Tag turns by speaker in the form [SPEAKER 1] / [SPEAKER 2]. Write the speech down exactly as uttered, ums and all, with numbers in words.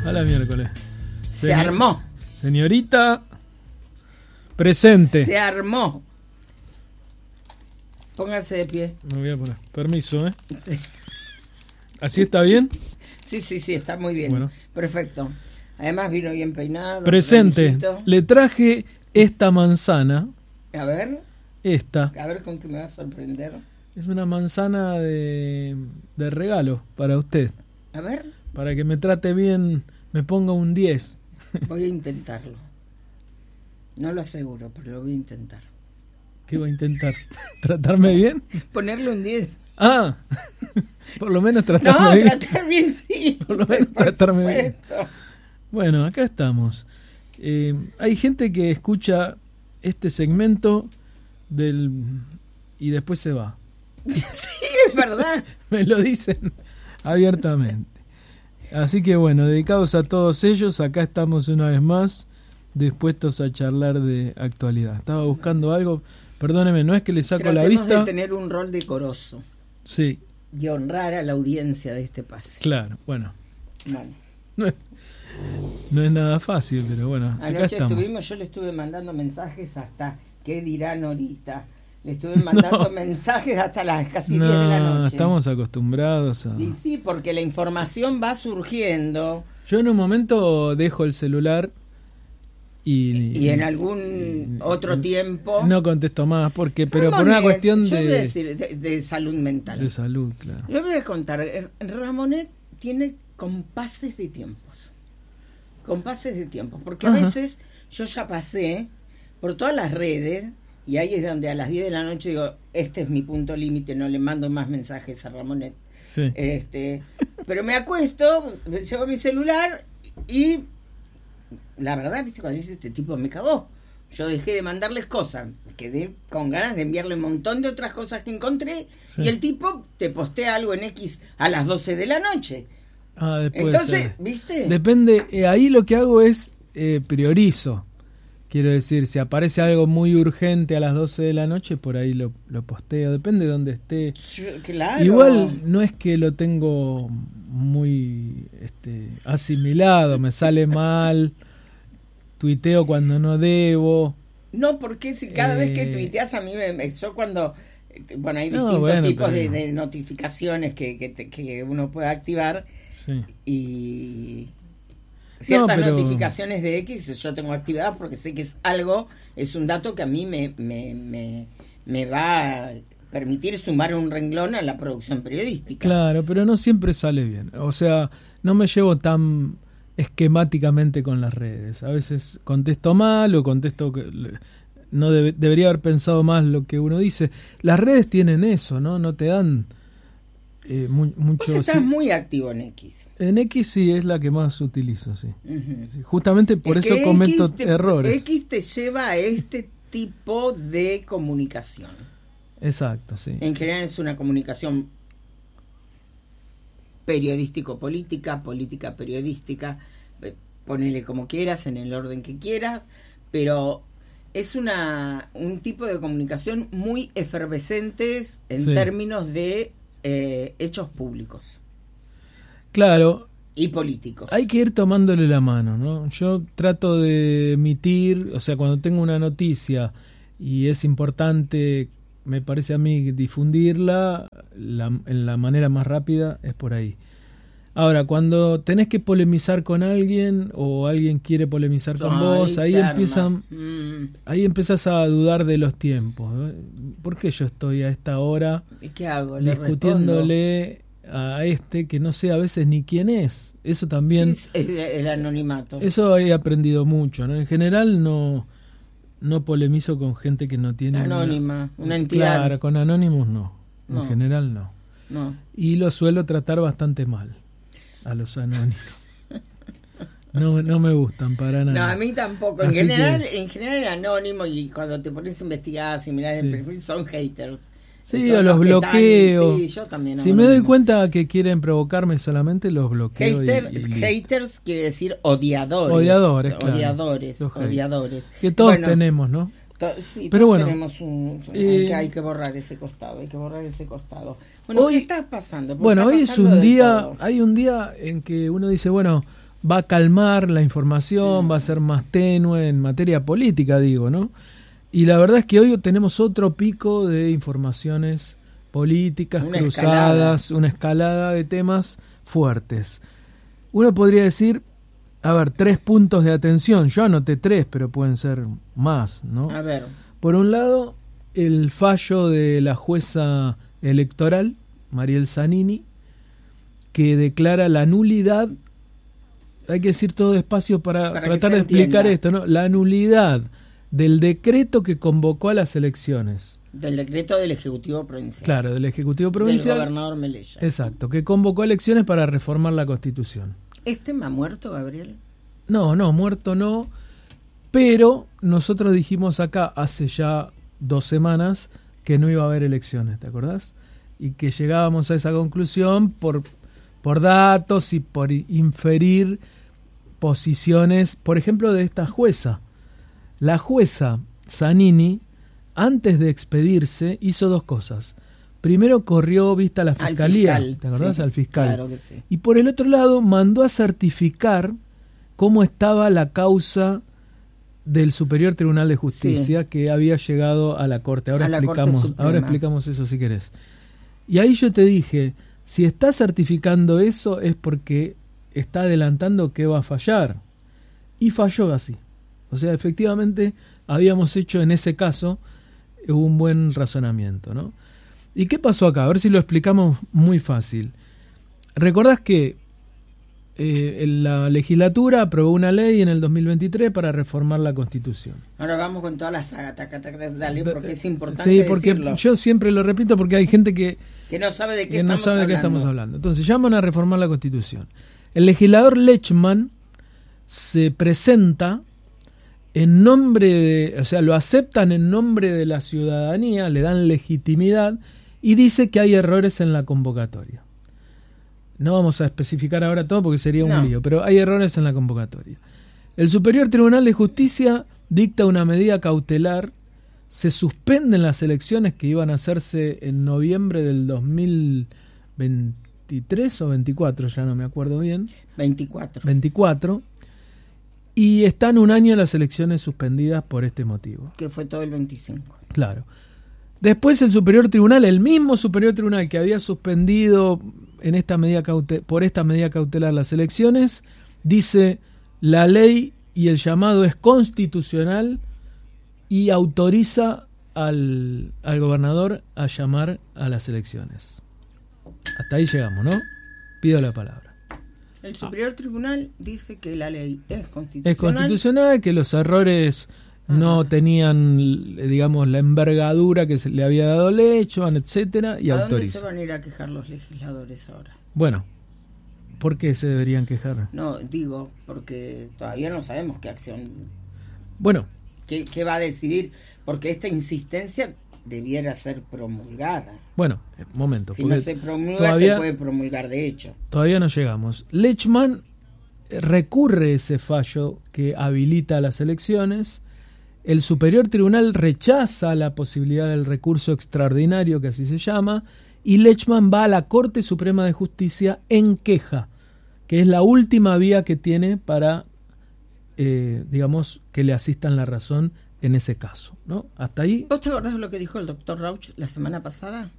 [SPEAKER 1] A la miércoles.
[SPEAKER 2] Se
[SPEAKER 1] Señor,
[SPEAKER 2] armó.
[SPEAKER 1] Señorita, presente.
[SPEAKER 2] Se armó. Póngase de pie.
[SPEAKER 1] Me voy a poner. Permiso, ¿eh?
[SPEAKER 2] Sí.
[SPEAKER 1] ¿Así está bien?
[SPEAKER 2] Sí, sí, sí, está muy bien.
[SPEAKER 1] Bueno.
[SPEAKER 2] Perfecto. Además vino bien peinado.
[SPEAKER 1] Presente.
[SPEAKER 2] Ramillito.
[SPEAKER 1] Le traje esta manzana.
[SPEAKER 2] A ver,
[SPEAKER 1] Esta.
[SPEAKER 2] a ver con qué me va a sorprender.
[SPEAKER 1] Es una manzana de, de regalo para usted.
[SPEAKER 2] A ver,
[SPEAKER 1] Para que me trate bien, me ponga un diez.
[SPEAKER 2] voy a intentarlo. No lo aseguro, pero lo voy a intentar.
[SPEAKER 1] ¿Qué va a intentar? ¿Tratarme bien?
[SPEAKER 2] Ponerle un diez.
[SPEAKER 1] Ah, por lo menos tratarme
[SPEAKER 2] No,
[SPEAKER 1] bien.
[SPEAKER 2] tratar bien sí.
[SPEAKER 1] Por lo menos
[SPEAKER 2] Por
[SPEAKER 1] tratarme bien.
[SPEAKER 2] supuesto.
[SPEAKER 1] Bueno, acá estamos. Eh, hay gente que escucha este segmento del y después se va.
[SPEAKER 2] Sí, es verdad.
[SPEAKER 1] Me lo dicen abiertamente. Así que bueno, dedicados a todos ellos, acá estamos una vez más dispuestos a charlar de actualidad. Estaba buscando algo, perdóneme, no es que le saco la
[SPEAKER 2] Tratemos
[SPEAKER 1] vista.
[SPEAKER 2] de tener un rol decoroso
[SPEAKER 1] Sí,
[SPEAKER 2] y honrar a la audiencia de este pase.
[SPEAKER 1] claro, bueno.
[SPEAKER 2] Bueno,
[SPEAKER 1] No es, no es nada fácil, pero bueno, acá
[SPEAKER 2] anoche
[SPEAKER 1] estamos.
[SPEAKER 2] estuvimos, yo le estuve mandando mensajes hasta, ¿qué dirán ahorita? Le estuve mandando
[SPEAKER 1] No.
[SPEAKER 2] mensajes hasta las casi diez de la
[SPEAKER 1] No,
[SPEAKER 2] noche.
[SPEAKER 1] estamos acostumbrados a...
[SPEAKER 2] Y sí, porque la información va surgiendo
[SPEAKER 1] Yo en un momento dejo el celular y...
[SPEAKER 2] y en algún otro tiempo...
[SPEAKER 1] No contesto más, porque pero por una
[SPEAKER 2] Ramonet,
[SPEAKER 1] cuestión
[SPEAKER 2] yo
[SPEAKER 1] de,
[SPEAKER 2] voy a decir, de, de salud mental.
[SPEAKER 1] de salud, claro.
[SPEAKER 2] Yo voy a contar, eh, Ramonet tiene compases de tiempos. Compases de tiempos, porque a
[SPEAKER 1] Ajá.
[SPEAKER 2] veces yo ya pasé por todas las redes y ahí es donde a las diez de la noche digo, este es mi punto límite, no le mando más mensajes a Ramonet.
[SPEAKER 1] Sí.
[SPEAKER 2] Este, pero me acuesto, llevo mi celular y la verdad, viste, cuando dice este tipo me cagó. Yo dejé de mandarles cosas, quedé con ganas de enviarle un montón de otras cosas que encontré
[SPEAKER 1] Sí.
[SPEAKER 2] y el tipo te postea algo en X a las doce de la noche.
[SPEAKER 1] Ah, después
[SPEAKER 2] Entonces, ¿viste?
[SPEAKER 1] depende, eh, ahí lo que hago es eh, priorizo. Quiero decir, si aparece algo muy urgente a las doce de la noche, por ahí lo, lo posteo, depende de dónde esté.
[SPEAKER 2] Yo- claro.
[SPEAKER 1] Igual no es que lo tengo muy este, asimilado, me sale mal, tuiteo cuando no debo.
[SPEAKER 2] No, porque si cada vez que
[SPEAKER 1] Eh,
[SPEAKER 2] tuiteas a mí, me, me- yo cuando... Bueno, hay
[SPEAKER 1] No,
[SPEAKER 2] distintos
[SPEAKER 1] bueno,
[SPEAKER 2] tipos
[SPEAKER 1] pero-
[SPEAKER 2] de, de notificaciones que, que, te- que uno puede activar
[SPEAKER 1] Sí.
[SPEAKER 2] y ciertas
[SPEAKER 1] No, pero-
[SPEAKER 2] notificaciones de X yo tengo activadas porque sé que es algo, es un dato que a mí me, me, me, me va a permitir sumar un renglón a la producción periodística.
[SPEAKER 1] Claro, pero no siempre sale bien. O sea, no me llevo tan esquemáticamente con las redes. A veces contesto mal o contesto que no debe- debería haber pensado más lo que uno dice. Las redes tienen eso, ¿no? No te dan eh, mu- mucho...
[SPEAKER 2] Vos estás
[SPEAKER 1] sí.
[SPEAKER 2] muy activo en X.
[SPEAKER 1] En X sí es la que más utilizo, sí.
[SPEAKER 2] Ujú.
[SPEAKER 1] Sí, justamente por
[SPEAKER 2] Es
[SPEAKER 1] eso
[SPEAKER 2] que
[SPEAKER 1] cometo
[SPEAKER 2] X te,
[SPEAKER 1] errores.
[SPEAKER 2] X te lleva a este tipo de comunicación.
[SPEAKER 1] Exacto, sí.
[SPEAKER 2] En general es una comunicación periodístico-política, política-periodística, eh, ponele como quieras, en el orden que quieras, pero es una un tipo de comunicación muy efervescentes en
[SPEAKER 1] Sí.
[SPEAKER 2] términos de eh, hechos públicos
[SPEAKER 1] Claro,
[SPEAKER 2] y políticos.
[SPEAKER 1] hay que ir tomándole la mano, ¿no? Yo trato de emitir, o sea, cuando tengo una noticia y es importante, me parece a mí, difundirla, la, en la manera más rápida es por ahí. Ahora, cuando tenés que polemizar con alguien o alguien quiere polemizar con
[SPEAKER 2] Ay,
[SPEAKER 1] vos, ahí
[SPEAKER 2] se arma.
[SPEAKER 1] empiezan,
[SPEAKER 2] Mm,
[SPEAKER 1] ahí empezás a dudar de los tiempos, ¿no? ¿Por qué yo estoy a esta hora
[SPEAKER 2] ¿y qué hago? ¿Le
[SPEAKER 1] discutiéndole a este que no sé a veces ni quién es? Eso también,
[SPEAKER 2] respondo? Sí, es el anonimato.
[SPEAKER 1] eso he aprendido mucho, ¿no? En general no no polemizo con gente que no tiene
[SPEAKER 2] Anónima, una entidad.
[SPEAKER 1] Claro, con anónimos no, en
[SPEAKER 2] No.
[SPEAKER 1] general no.
[SPEAKER 2] No.
[SPEAKER 1] Y lo suelo tratar bastante mal a los anónimos. No, no me gustan para nada.
[SPEAKER 2] No, a mí tampoco. En
[SPEAKER 1] Así
[SPEAKER 2] general,
[SPEAKER 1] que-
[SPEAKER 2] en general anónimo y cuando te pones a investigar, si mirás
[SPEAKER 1] Sí.
[SPEAKER 2] el perfil, son haters.
[SPEAKER 1] Sí,
[SPEAKER 2] Son
[SPEAKER 1] o los
[SPEAKER 2] que están-
[SPEAKER 1] bloqueo.
[SPEAKER 2] sí, yo también.
[SPEAKER 1] Si
[SPEAKER 2] hago
[SPEAKER 1] me
[SPEAKER 2] lo
[SPEAKER 1] doy
[SPEAKER 2] mismo.
[SPEAKER 1] cuenta que quieren provocarme, solamente los bloqueo. y-
[SPEAKER 2] Hater-
[SPEAKER 1] y listo.
[SPEAKER 2] haters quiere decir odiadores.
[SPEAKER 1] Odiadores, claro.
[SPEAKER 2] Odiadores,
[SPEAKER 1] Los haters.
[SPEAKER 2] odiadores.
[SPEAKER 1] Que todos
[SPEAKER 2] Bueno,
[SPEAKER 1] tenemos, ¿no?
[SPEAKER 2] to- sí,
[SPEAKER 1] Pero
[SPEAKER 2] todos
[SPEAKER 1] bueno,
[SPEAKER 2] tenemos un...
[SPEAKER 1] eh,
[SPEAKER 2] hay, que, hay que borrar ese costado, hay que borrar ese costado. Bueno,
[SPEAKER 1] Hoy-
[SPEAKER 2] ¿qué está pasando? Porque
[SPEAKER 1] Bueno,
[SPEAKER 2] está
[SPEAKER 1] hoy es
[SPEAKER 2] pasando
[SPEAKER 1] un
[SPEAKER 2] de
[SPEAKER 1] día,
[SPEAKER 2] todo.
[SPEAKER 1] hay un día en que uno dice, bueno, va a calmar la información, mm. va a ser más tenue en materia política, digo, ¿no? Y la verdad es que hoy tenemos otro pico de informaciones políticas, una cruzadas, escalada. una escalada de temas fuertes. Uno podría decir, a ver, tres puntos de atención. Yo anoté tres, pero pueden ser más, ¿no?
[SPEAKER 2] A ver.
[SPEAKER 1] Por un lado, el fallo de la jueza electoral, Mariel Zanini, que declara la nulidad, hay que decir todo despacio para, para tratar de explicar esto, ¿no? La nulidad del decreto que convocó a las elecciones.
[SPEAKER 2] Del decreto del Ejecutivo Provincial.
[SPEAKER 1] Claro, del Ejecutivo Provincial.
[SPEAKER 2] Del gobernador Melella.
[SPEAKER 1] Exacto, que convocó elecciones para reformar la Constitución.
[SPEAKER 2] ¿Es tema muerto, Gabriel?
[SPEAKER 1] No, no, muerto no, pero nosotros dijimos acá hace ya dos semanas que no iba a haber elecciones, ¿te acordás? Y que llegábamos a esa conclusión por, por datos y por inferir posiciones, por ejemplo, de esta jueza. La jueza Zanini, antes de expedirse, hizo dos cosas. Primero corrió vista a la fiscalía,
[SPEAKER 2] al fiscal,
[SPEAKER 1] ¿te acordás?
[SPEAKER 2] Sí,
[SPEAKER 1] al fiscal.
[SPEAKER 2] Claro que sí.
[SPEAKER 1] Y por el otro lado mandó a certificar cómo estaba la causa del Superior Tribunal de Justicia, sí, que había llegado a la Corte. Ahora
[SPEAKER 2] a
[SPEAKER 1] explicamos, ahora explicamos eso si querés. Y ahí yo te dije, si está certificando eso es porque está adelantando que va a fallar. Y falló así. O sea, efectivamente habíamos hecho en ese caso un buen razonamiento, ¿no? ¿Y qué pasó acá? A ver si lo explicamos muy fácil. ¿Recordás que eh, la legislatura aprobó una ley en el dos mil veintitrés para reformar la Constitución?
[SPEAKER 2] Ahora vamos con toda la saga, taca, taca, dale, porque es importante
[SPEAKER 1] Sí, porque
[SPEAKER 2] decirlo.
[SPEAKER 1] Yo siempre lo repito porque hay gente que,
[SPEAKER 2] que no sabe de qué,
[SPEAKER 1] que
[SPEAKER 2] estamos,
[SPEAKER 1] no sabe de qué
[SPEAKER 2] hablando.
[SPEAKER 1] estamos hablando. Entonces llaman a reformar la Constitución. El legislador Lechman se presenta en nombre de, o sea, lo aceptan en nombre de la ciudadanía, le dan legitimidad y dice que hay errores en la convocatoria. No vamos a especificar ahora todo porque sería un
[SPEAKER 2] no.
[SPEAKER 1] lío, pero hay errores en la convocatoria. El Superior Tribunal de Justicia dicta una medida cautelar, se suspenden las elecciones que iban a hacerse en noviembre del dos mil veintitrés o veinticuatro, ya no me acuerdo bien.
[SPEAKER 2] veinticuatro.
[SPEAKER 1] veinticuatro. Y están un año las elecciones suspendidas por este motivo.
[SPEAKER 2] Que fue todo el veinticinco.
[SPEAKER 1] Claro. Después el Superior Tribunal, el mismo Superior Tribunal que había suspendido en esta medida caute- por esta medida cautelar las elecciones, dice la ley y el llamado es constitucional y autoriza al, al gobernador a llamar a las elecciones. Hasta ahí llegamos, ¿no? Pido la palabra.
[SPEAKER 2] El Superior ah. Tribunal dice que la ley es constitucional.
[SPEAKER 1] Es constitucional, que los errores Ajá. no tenían, digamos, la envergadura que se le había dado Lechman, etcétera, y
[SPEAKER 2] ¿A
[SPEAKER 1] autoriza.
[SPEAKER 2] dónde se van a ir a quejar los legisladores ahora?
[SPEAKER 1] Bueno, ¿por qué se deberían quejar?
[SPEAKER 2] No, digo, porque todavía no sabemos qué acción...
[SPEAKER 1] Bueno.
[SPEAKER 2] ¿Qué, qué va a decidir? Porque esta insistencia debiera ser promulgada.
[SPEAKER 1] Bueno, momento.
[SPEAKER 2] Si no se promulga,
[SPEAKER 1] todavía,
[SPEAKER 2] se puede promulgar de hecho.
[SPEAKER 1] Todavía no llegamos. Lechman recurre ese fallo que habilita las elecciones. El Superior Tribunal rechaza la posibilidad del recurso extraordinario, que así se llama, y Lechman va a la Corte Suprema de Justicia en queja, que es la última vía que tiene para, eh, digamos, que le asistan la razón en ese caso, ¿no? Hasta ahí.
[SPEAKER 2] ¿Vos te acordás de lo que dijo el doctor Rauch la semana pasada?